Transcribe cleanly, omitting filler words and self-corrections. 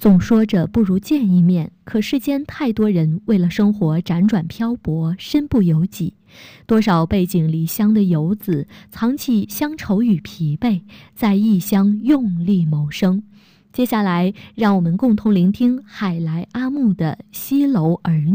总说着不如见一面，可世间太多人为了生活辗转漂泊，身不由己。多少背井离乡的游子，藏起乡愁与疲惫，在异乡用力谋生。接下来，让我们共同聆听海来阿木的《西楼儿女》。